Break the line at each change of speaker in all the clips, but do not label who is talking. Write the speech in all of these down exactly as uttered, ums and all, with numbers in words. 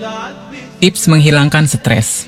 Tips menghilangkan stres.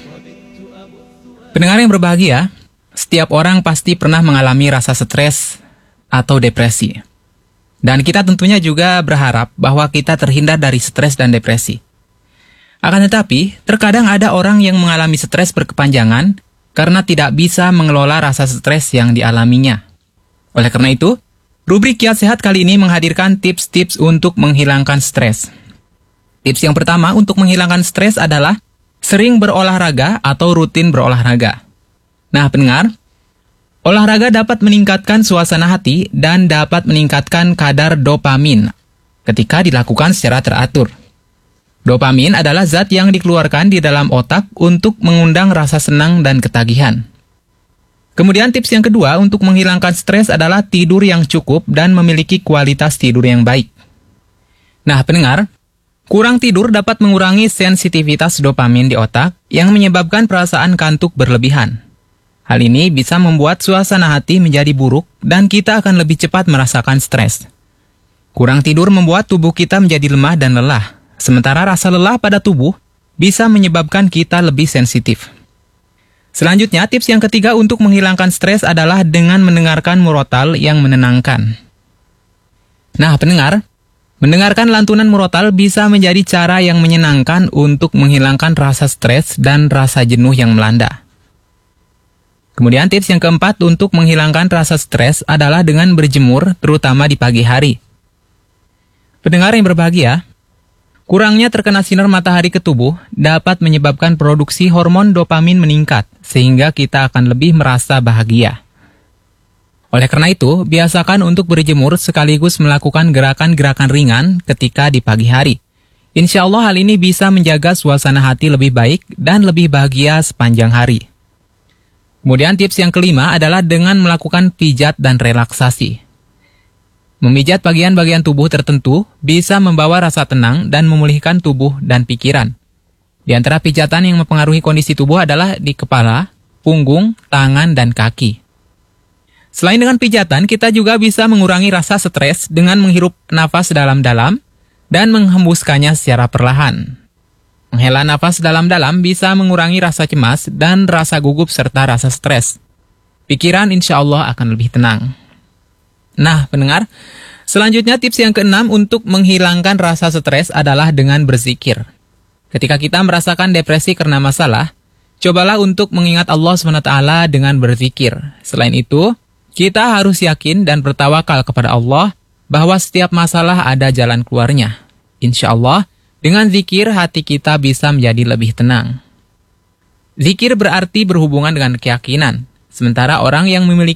Pendengar yang berbahagia, setiap orang pasti pernah mengalami rasa stres atau depresi. Dan kita tentunya juga berharap bahwa kita terhindar dari stres dan depresi. Akan tetapi, terkadang ada orang yang mengalami stres berkepanjangan karena tidak bisa mengelola rasa stres yang dialaminya. Oleh karena itu, rubrik Kiat Sehat kali ini menghadirkan tips-tips untuk menghilangkan stres. Tips yang pertama untuk menghilangkan stres adalah sering berolahraga atau rutin berolahraga. Nah, pendengar, olahraga dapat meningkatkan suasana hati dan dapat meningkatkan kadar dopamin ketika dilakukan secara teratur. Dopamin adalah zat yang dikeluarkan di dalam otak untuk mengundang rasa senang dan ketagihan. Kemudian tips yang kedua untuk menghilangkan stres adalah tidur yang cukup dan memiliki kualitas tidur yang baik. Nah, pendengar, kurang tidur dapat mengurangi sensitivitas dopamin di otak yang menyebabkan perasaan kantuk berlebihan. Hal ini bisa membuat suasana hati menjadi buruk dan kita akan lebih cepat merasakan stres. Kurang tidur membuat tubuh kita menjadi lemah dan lelah, sementara rasa lelah pada tubuh bisa menyebabkan kita lebih sensitif. Selanjutnya, tips yang ketiga untuk menghilangkan stres adalah dengan mendengarkan murotal yang menenangkan. Nah, pendengar, mendengarkan lantunan murotal bisa menjadi cara yang menyenangkan untuk menghilangkan rasa stres dan rasa jenuh yang melanda. Kemudian tips yang keempat untuk menghilangkan rasa stres adalah dengan berjemur, terutama di pagi hari. Pendengar yang berbahagia, kurangnya terkena sinar matahari ke tubuh dapat menyebabkan produksi hormon dopamin meningkat, sehingga kita akan lebih merasa bahagia. Oleh karena itu, biasakan untuk berjemur sekaligus melakukan gerakan-gerakan ringan ketika di pagi hari. Insya Allah hal ini bisa menjaga suasana hati lebih baik dan lebih bahagia sepanjang hari. Kemudian tips yang kelima adalah dengan melakukan pijat dan relaksasi. Memijat bagian-bagian tubuh tertentu bisa membawa rasa tenang dan memulihkan tubuh dan pikiran. Di antara pijatan yang mempengaruhi kondisi tubuh adalah di kepala, punggung, tangan, dan kaki. Selain dengan pijatan, kita juga bisa mengurangi rasa stres dengan menghirup nafas dalam-dalam dan menghembuskannya secara perlahan. Menghela nafas dalam-dalam bisa mengurangi rasa cemas dan rasa gugup serta rasa stres. Pikiran insya Allah akan lebih tenang. Nah, pendengar, selanjutnya tips yang keenam untuk menghilangkan rasa stres adalah dengan berzikir. Ketika kita merasakan depresi karena masalah, cobalah untuk mengingat Allah subhanahu wa taala dengan berzikir. Selain itu, kita harus yakin dan bertawakal kepada Allah bahwa setiap masalah ada jalan keluarnya. Insya Allah, dengan zikir hati kita bisa menjadi lebih tenang. Zikir berarti berhubungan dengan keyakinan, sementara orang yang memiliki